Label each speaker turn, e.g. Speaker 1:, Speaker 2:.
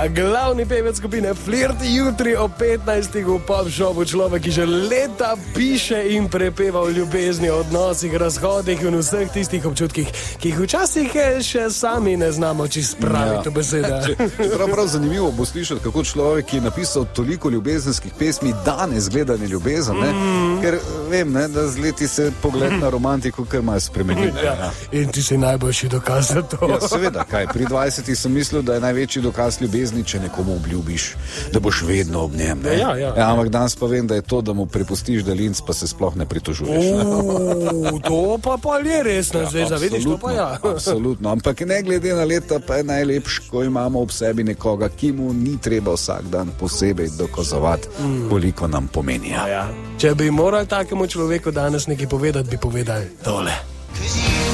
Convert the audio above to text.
Speaker 1: glavni pevec skupine Flirt jutri ob 15. v Pop Shopu, človek, ki že leta piše in prepeva o ljubezni, odnosih, razhodih in vseh tistih občutkih, ki jih včasih še sami ne znamo čisto spraviti v besede.
Speaker 2: Prav zanimivo bo slišati, kako človek, ki je napisal toliko ljubezenskih pesmi, danes gleda na ljubezen, ker vem, da z leti se pogled na romantiko kar malo spremeni.
Speaker 1: In ti si najboljši dokaz za to.
Speaker 2: Ja, seveda, kaj. Pri 20 sem mislil, da je največji dokaz ljubezni, če nekomu obljubiš, da boš vedno ob njem. Ampak danes pa vem, da je to, da mu prepustiš daljinc, pa se sploh ne pritožuješ.
Speaker 1: To pa je resna zveza, vidiš, to pa ja.
Speaker 2: Absolutno, ampak ne glede na leta, pa je najlepš, ko imamo ob sebi nekoga, ki mu ni treba vsak dan posebej dokazovati, koliko nam pomeni.
Speaker 1: Če bi morali takemu človeku danes nekaj povedati, bi povedali tole.